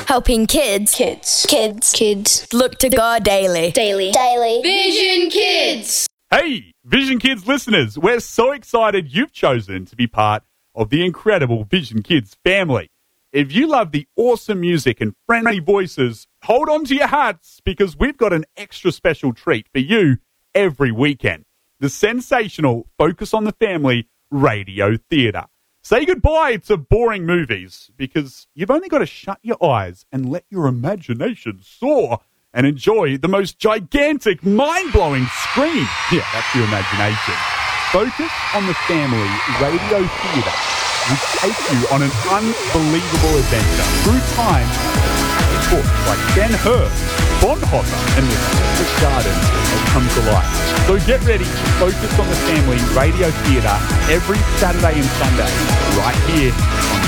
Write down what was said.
Helping kids look to God daily. Vision Kids! Hey, Vision Kids listeners, we're so excited you've chosen to be part of the incredible Vision Kids family. If you love the awesome music and friendly voices, hold on to your hats because we've got an extra special treat for you every weekend. The sensational Focus on the Family radio theatre. Say goodbye to boring movies because you've only got to shut your eyes and let your imagination soar and enjoy the most gigantic, mind-blowing screen. Yeah, that's your imagination. Focus on the Family radio theatre will take you on an unbelievable adventure through time with books like Ben-Hur, Bonhoeffer, and the Secret Garden will come to life. So get ready to Focus on the Family radio theatre every Saturday and Sunday right here on